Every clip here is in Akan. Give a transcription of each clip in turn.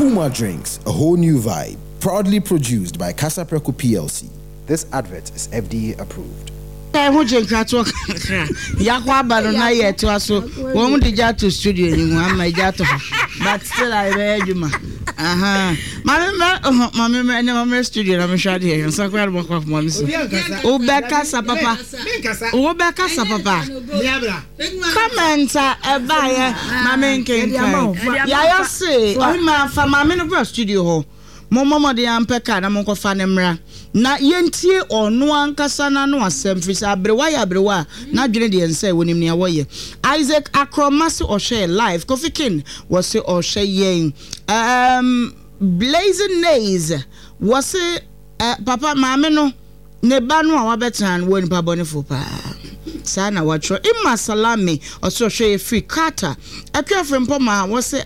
Puma Drinks, a whole new vibe. Proudly produced by Casa Preco PLC. This advert is FDA approved. Who drink that talk? Yakwa Barona yet to us. One did you to studio? You want my jato, but still I read you, ma. Mamma, studio. I'm sure here. I'm so glad of money. Oh, Becca, papa. Oh, Becca, papa. Comment, a buyer, my main king. Yeah, say, oh, my family studio. Momo de ampeka na monko fanemra na yentie ono ankasa na no asem fisi abrewa na dwene de ense wonim ne awoye Isaac Akromasi ohwe live Kofikin was say ohwe yen Blazing Nays was say papa maame no ne ba no a wabetan woni pa bonefo pa sana watro Imma Salami also ohwe free Carter akwa mpoma was say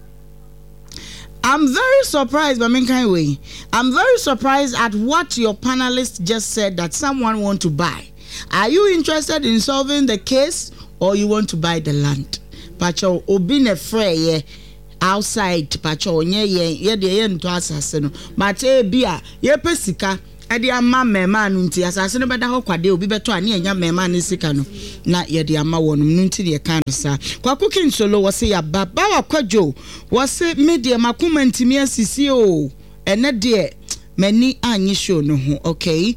I'm very surprised, I'm very surprised at what your panelists just said that someone want to buy. Are you interested in solving the case or you want to buy the land? Pacho obine frey outside pacho ye de nto asase no. But bia ye pesika ade ama mema no nti asase no beda ho kwade obi beto ane anya mema ne sika no na ye de ama wonum no nti de kan sa Kwaku King Solo wo se ya baba wa kwadwo wo se media makoma ntimi asisi o ene de mani anyi show no ho okay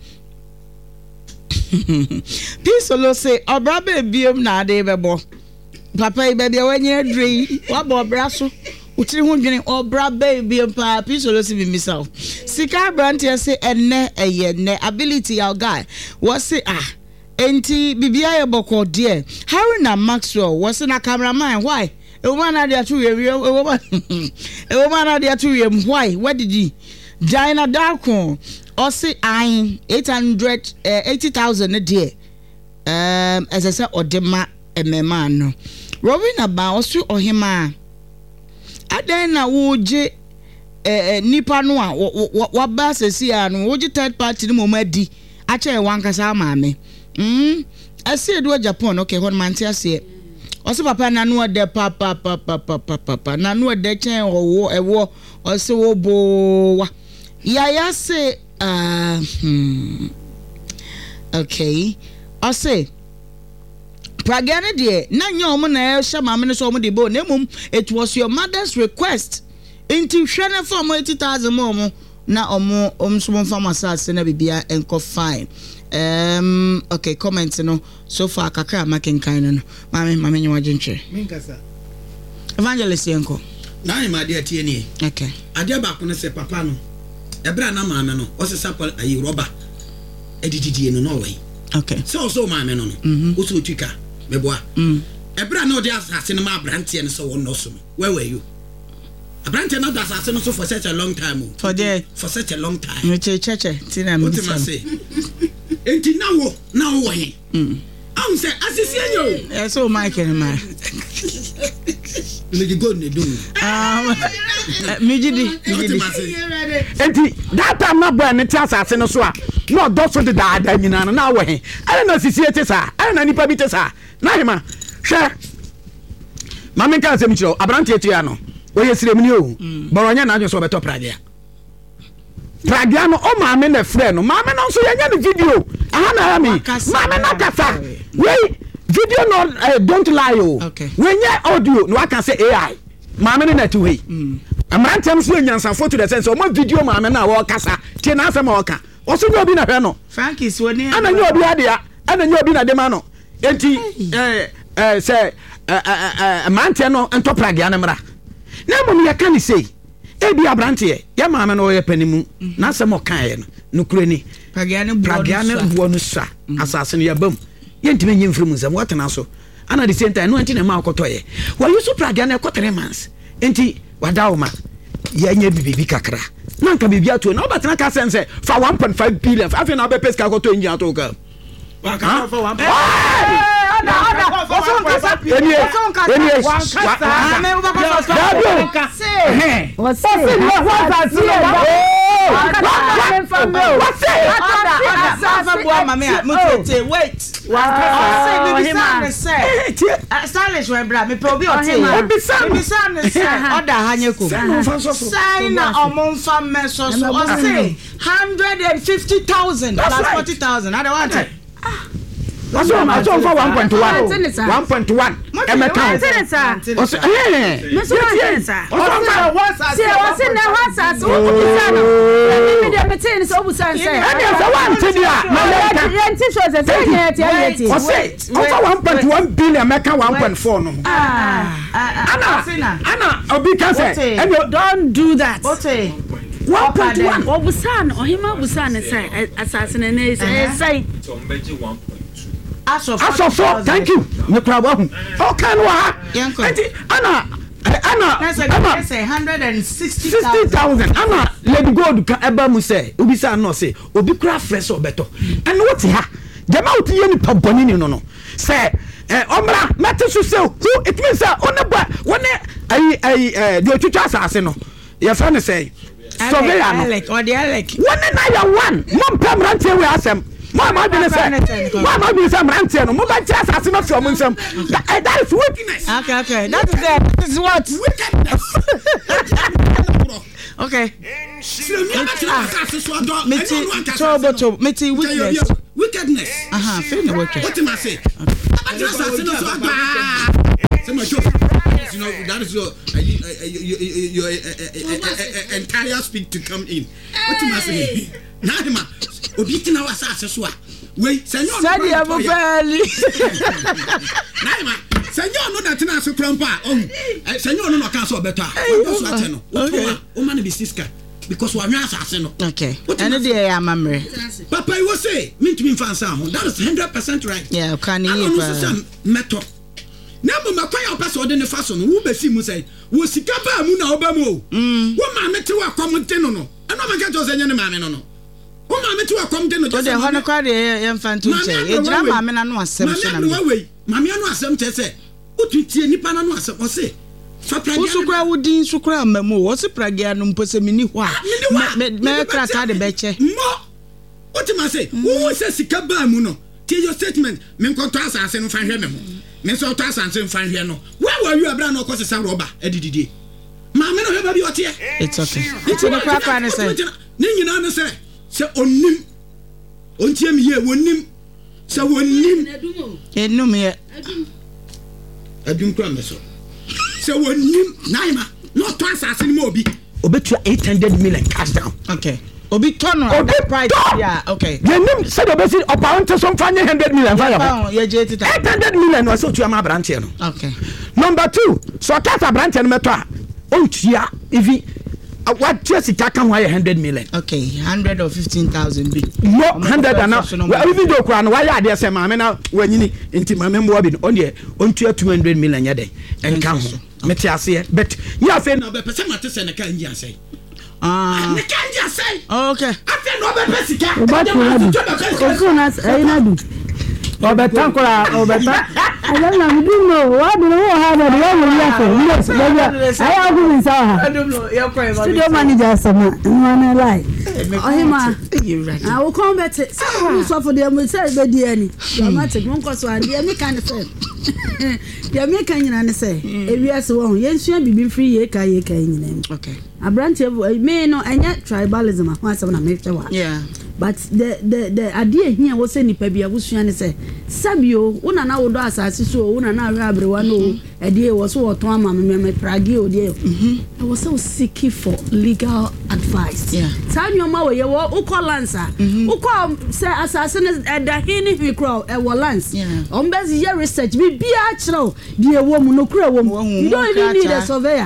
Peace Solo say obra be biem na ade bebo papa e be de wanye dri wa bo bra so utiri ho dwene obra baby pa Peace Solo si misal sika brand ya say enne eye ability your guy was say enti bibia ye boko de Haruna Maxwell was na cameraman why e woman na there to why what did he Jaina Darko or say 880,000 a day as I said odema emema no Robin about osu ohima adan na woje nipa no a wa ba sesi anu woje third party ni momadi a che wankasa maame ase do Japan okay hon man ti ase oso papa na no de papa na no de chen owo ewo oso wo bo wa ya say okay ose Pragane de na nyom na e hye maame no so mo de bo na mum it was your mother's request into hwene for 80,000 mo na so mo fam asase na bibia enko fine okay comment no so far kakra makenkan no maame nyawa gentwe minkasa evangelist enko na ma de atie ni okay ade ba ko no se papa no ebra na maame no o se sapal ayi roba edididie no no way okay so maame no o so twika meboa ebra na o de asase no ma brante no so won no so where were you Abrante not assassin for such a long time. For such a long time. You cheche tina mo. What am I say? Enti now we. I'm say assassin yo. So Mike and man. Me go ne do. Me jidi. Enti that time na brand ne assassin so a. No do so de da nyina na we. I na sisi ete sa. I na nipa bi te sa. Na hima. Hwe. Mama kan se mi chiro Abrante etu ya no. Oye siremni o boronya na adwo beto pragia no o maame na frɛ no maame no so yenya no video aha na mi maame na kasa we video no don't lie o when ye audio no aka say AI maame na tu we amrantem so nyansa photo the sense o mo video maame na wo kasa tie na asem o ka o so nyobi na hwɛ no Frankie so ni ana nyobi adea ana nyobi na de ma no enti say amrante no ento pragia na mra na mum ya kan sei ebi Abrante ya maame no ye panimu na asem okan no nukure ni pragia ne buo no sa asase no ya bam ye ntime nyimfiri nsam watena so ana the same time no enti na ma akotoye wa yusu pragia na ekotere mans enti wadawo ma ya nya bibi kakra na nka bibi ato na obatena ka sense fa 1.5 billion afi na be peska akoto enji ato ka wa ka fa 1. Wait. Stylish when bra me probi ote. Order hanyeko. Sign among fam meso so say 150,000 plus 40,000. I don't want it. That's what I'm for 1.1. 1.1. Don't do that. 1.1. Aso, thank you. Anna, say 160,000. Anna, let go to Eba Muse. Ubisa no say, Obi craft fresh or better. And what's here? The mouth yen pamponini no. Say, Omra, Matthew say, who it means on the back when I do to just asino. Your son say, so they are or the Alec. One and I one. Mom Pam Ranty we ask them. Mama be say Ranty no mobile just asino from him. That is wickedness. Okay. That is what wickedness. Okay. Wickedness. Feel the wicked. What am I say? You know, that is your entire speak to come in. What am I saying? Naima, Obitina was accessua. Wait, Senor. Naima, Senor, no, that Tina so crumpa. Senor, no, cancel better. Okay. Woman be sister. Because we are not assassin. Okay. And the I am memory. Papa, you will say, mean to me, that is 100% right. Yeah, can you method? Now, my quiet person in the fashion, who be see me say, will see Kappa Muna Obamo. Woman, met to a common tenor. And no man get us any man. No. Woman, met to a common tenor. The Honocar, the infant to say, it's not mamma and no assumption. Mamma, no assumption say, what you see, Nipana no say. Usukra wudin sukra memo wose pragia no mpose mini hwa me krata de beche mo what you say who say sika ba mu no tie your statement me nkonto asase no fan hwe me ho me so to asase fan hwe no where were you abra no kwose sa roba edididie ma me no hwe ba bi otie it's okay it's no kwakwa ne say ni nyina ne say se onim ontie me ye wonim se wonim enum ye adum kwa me so so when you Naima not twice as in Mobi obetua 800 million cash down. Okay. Obi turn on that price. Yeah, okay. The name said obesi opawante some 100 million fire. 800 million was so to am branch no. Okay. Number 2, so kata branch no meto a ontua ifi what just can why 100 million. Okay, 100 or 15,000 big. No 100 and now even though kwan why are there say ma me na wanyini nti ma membo bi on there ontua 200 million yede enka ho meti ase but ya fe no be pese mate se ne kan ji ase ne kan ji ase okay afi no be pesika na du Obetankora obeta I don't know what do you have the I have been so studio manager sama one lie ohima I will come back so for them say be there ni dramatic won cause and dey make can say dey make kan nyina say e wiase wo yensua bibi free ye ka nyina okay abrante me no anya tribalism ho asem na me hwe wa yeah but the idea here was say nipa bia busua ne say sabio una na wodo asase so una na ahwe abrewa no idea was so oton ama me pragi odie I was so seeking for legal advice yeah tanyoma we ye wo ukolansa uko say asase ne da hini hwikro e wo lance ombezi ye research bi bia kire die wo mu no kura wo mu you don't even need a surveyor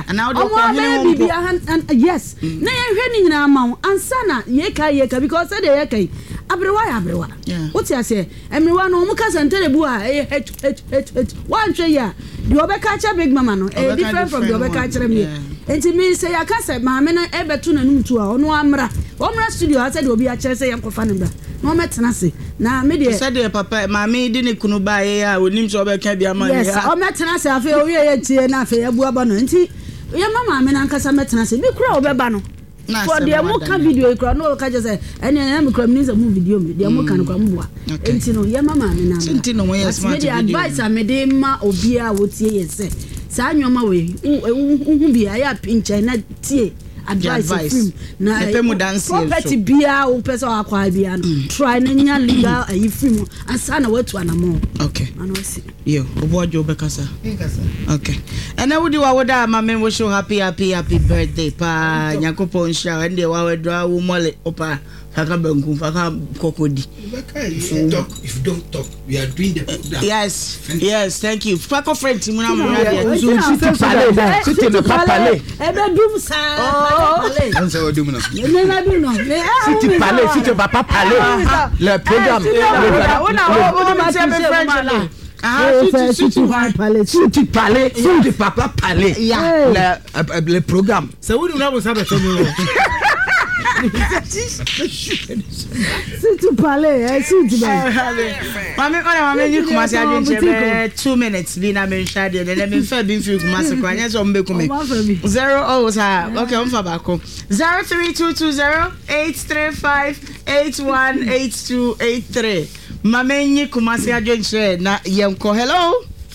yes na ye hwe ni nyina ma ansa na ye ka because say de kai abrewa what you say emrewa no muka santere bu a one tray ya the obeka cha big mama no different from the obeka cha me enti me say ya ka say maame na ebetu na numtu a ono amra studio ha say de obi a chere say yankofa ne bra no metena se na me de say de papa maame di ne kunu ba ye ya onim so obeka bia ma yes o metena se afi o ye tie na afi abu aba no enti ye mama me na nkasa metena se bi kura obeba no for the Amoka video, you can no catch us. And I am a communist movie video. The Amoka come. And you know, your mama, the advice I made ma obia would say, San your way, who be a pinch and not tea. Advice na property bia o person akwa bia try na nya legal ayi free asa na watu anamo okay yo obojo bekasa okay and I would do awoda mama wish you happy birthday pa nyakopon sha and wa wedwa wo mole opa faka banku faka kokodi if you don't talk we are doing the program. Yes thank you faka friend timuna mo sitting the palais ebe dum sa answer what do you know sitting papa palais le programme sitting palais papa palais le programme c'est où nous avons ça Si tu parlais, si tu Mami, you come as 2 minutes. Be na me shade. Let me fair be free come as kwanya so mbe come. 0 sa. Okay, on fa back. 032208358188283. Mami nyi come as adwenche na yenko. Hello.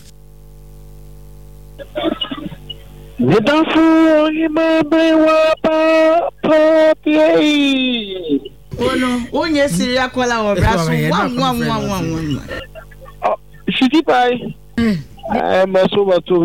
Nidafu imebe wapa papi. Ono, onye siri akwala obraso. One. Shiti pai. I'm so